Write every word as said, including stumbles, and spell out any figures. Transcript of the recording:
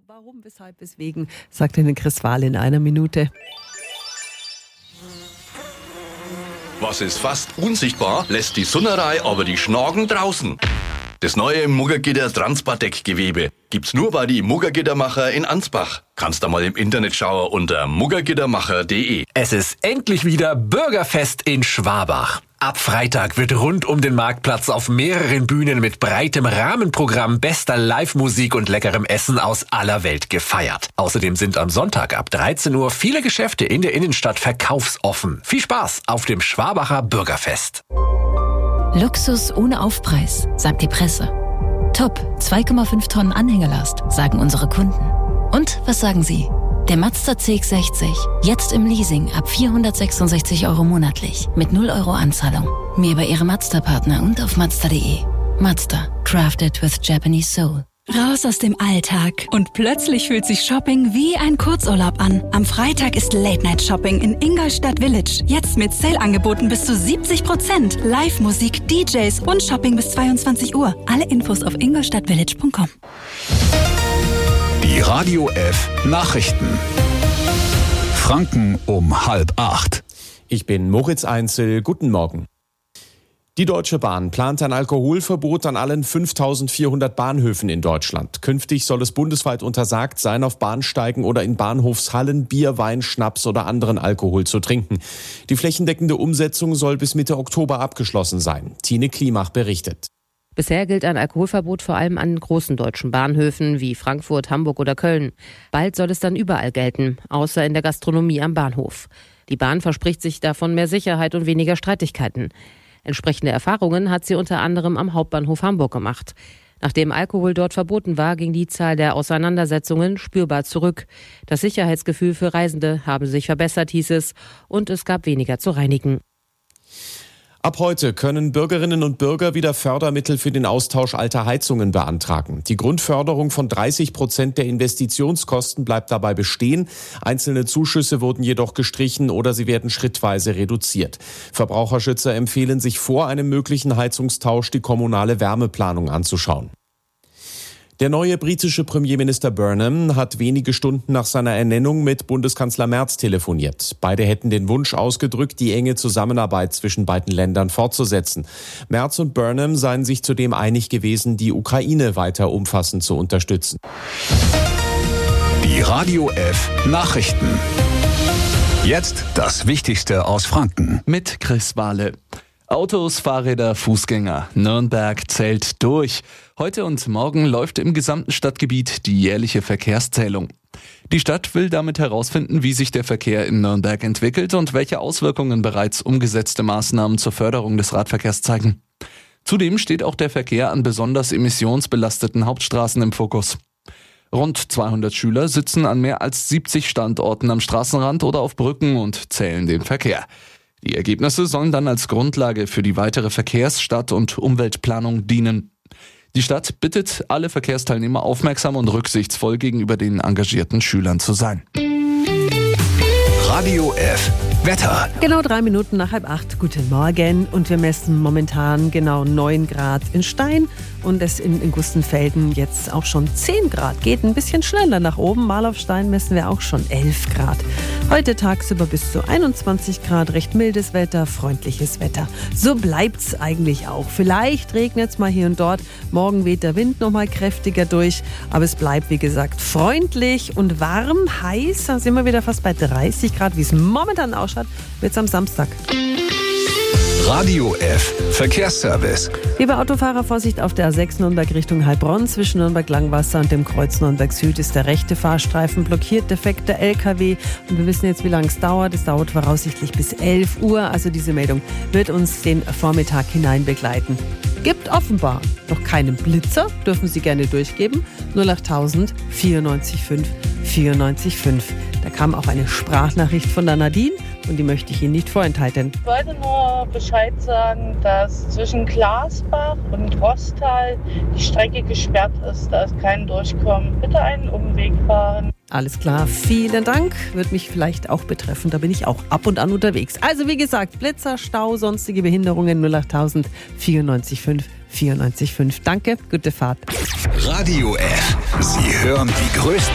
Warum, weshalb, weswegen, sagt Ihnen Chris Wahl in einer Minute. Was ist fast unsichtbar, lässt die Sunnerei aber die Schnagen draußen. Das neue Muggergitter Transpadeck-Gewebe gibt's nur bei die Muggergittermacher in Ansbach. Kannst da mal im Internet schauen unter muggergittermacher punkt de. Es ist endlich wieder Bürgerfest in Schwabach. Ab Freitag wird rund um den Marktplatz auf mehreren Bühnen mit breitem Rahmenprogramm, bester Live-Musik und leckerem Essen aus aller Welt gefeiert. Außerdem sind am Sonntag ab dreizehn Uhr viele Geschäfte in der Innenstadt verkaufsoffen. Viel Spaß auf dem Schwabacher Bürgerfest. Luxus ohne Aufpreis, sagt die Presse. Top, zwei Komma fünf Tonnen Anhängelast, sagen unsere Kunden. Und was sagen Sie? Der Mazda C X sechzig, jetzt im Leasing ab vierhundertsechsundsechzig Euro monatlich, mit null Euro Anzahlung. Mehr bei Ihrem Mazda-Partner und auf mazda punkt de. Mazda, crafted with Japanese soul. Raus aus dem Alltag und plötzlich fühlt sich Shopping wie ein Kurzurlaub an. Am Freitag ist Late-Night-Shopping in Ingolstadt Village. Jetzt mit Sale-Angeboten bis zu siebzig Prozent. Live-Musik, D Js und Shopping bis zweiundzwanzig Uhr. Alle Infos auf ingolstadtvillage punkt com. Die Radio F Nachrichten. Franken um halb acht. Ich bin Moritz Einzel. Guten Morgen. Die Deutsche Bahn plant ein Alkoholverbot an allen fünftausendvierhundert Bahnhöfen in Deutschland. Künftig soll es bundesweit untersagt sein, auf Bahnsteigen oder in Bahnhofshallen Bier, Wein, Schnaps oder anderen Alkohol zu trinken. Die flächendeckende Umsetzung soll bis Mitte Oktober abgeschlossen sein. Tine Klimach berichtet. Bisher gilt ein Alkoholverbot vor allem an großen deutschen Bahnhöfen wie Frankfurt, Hamburg oder Köln. Bald soll es dann überall gelten, außer in der Gastronomie am Bahnhof. Die Bahn verspricht sich davon mehr Sicherheit und weniger Streitigkeiten. Entsprechende Erfahrungen hat sie unter anderem am Hauptbahnhof Hamburg gemacht. Nachdem Alkohol dort verboten war, ging die Zahl der Auseinandersetzungen spürbar zurück. Das Sicherheitsgefühl für Reisende habe sich verbessert, hieß es, und es gab weniger zu reinigen. Ab heute können Bürgerinnen und Bürger wieder Fördermittel für den Austausch alter Heizungen beantragen. Die Grundförderung von dreißig Prozent der Investitionskosten bleibt dabei bestehen. Einzelne Zuschüsse wurden jedoch gestrichen oder sie werden schrittweise reduziert. Verbraucherschützer empfehlen, sich vor einem möglichen Heizungstausch die kommunale Wärmeplanung anzuschauen. Der neue britische Premierminister Burnham hat wenige Stunden nach seiner Ernennung mit Bundeskanzler Merz telefoniert. Beide hätten den Wunsch ausgedrückt, die enge Zusammenarbeit zwischen beiden Ländern fortzusetzen. Merz und Burnham seien sich zudem einig gewesen, die Ukraine weiter umfassend zu unterstützen. Die Radio F Nachrichten. Jetzt das Wichtigste aus Franken. Mit Chris Wahle. Autos, Fahrräder, Fußgänger. Nürnberg zählt durch. Heute und morgen läuft im gesamten Stadtgebiet die jährliche Verkehrszählung. Die Stadt will damit herausfinden, wie sich der Verkehr in Nürnberg entwickelt und welche Auswirkungen bereits umgesetzte Maßnahmen zur Förderung des Radverkehrs zeigen. Zudem steht auch der Verkehr an besonders emissionsbelasteten Hauptstraßen im Fokus. Rund zweihundert Schüler sitzen an mehr als siebzig Standorten am Straßenrand oder auf Brücken und zählen den Verkehr. Die Ergebnisse sollen dann als Grundlage für die weitere Verkehrs-, Stadt- und Umweltplanung dienen. Die Stadt bittet alle Verkehrsteilnehmer aufmerksam und rücksichtsvoll gegenüber den engagierten Schülern zu sein. Radio F Wetter. Genau drei Minuten nach halb acht. Guten Morgen. Und wir messen momentan genau neun Grad in Stein und es in, in Gustenfelden jetzt auch schon zehn Grad. Geht ein bisschen schneller nach oben. Mal auf Stein messen wir auch schon elf Grad. Heute tagsüber bis zu einundzwanzig Grad. Recht mildes Wetter, freundliches Wetter. So bleibt's eigentlich auch. Vielleicht regnet es mal hier und dort. Morgen weht der Wind noch mal kräftiger durch. Aber es bleibt, wie gesagt, freundlich und warm, heiß. Da sind wir wieder fast bei dreißig Grad, wie es momentan ausschaut. Wird es am Samstag. Radio F Verkehrsservice. Liebe Autofahrer, Vorsicht auf der A sechs Nürnberg Richtung Heilbronn. Zwischen Nürnberg-Langwasser und dem Kreuz Nürnberg Süd ist der rechte Fahrstreifen blockiert, defekter L K W. Und wir wissen jetzt, wie lange es dauert. Es dauert voraussichtlich bis elf Uhr. Also diese Meldung wird uns den Vormittag hinein begleiten. Gibt offenbar noch keinen Blitzer, dürfen Sie gerne durchgeben. null achttausend vierundneunzig fünf vierundneunzig fünf. Da kam auch eine Sprachnachricht von der Nadine und die möchte ich Ihnen nicht vorenthalten. Ich wollte nur Bescheid sagen, dass zwischen Glasbach und Rostal die Strecke gesperrt ist. Da ist kein Durchkommen. Bitte einen Umweg fahren. Alles klar, vielen Dank. Wird mich vielleicht auch betreffen, da bin ich auch ab und an unterwegs. Also wie gesagt, Blitzer, Stau, sonstige Behinderungen null achttausend vierundneunzig fünf vierundneunzig fünf. Danke, gute Fahrt. Radio F. Sie hören die größten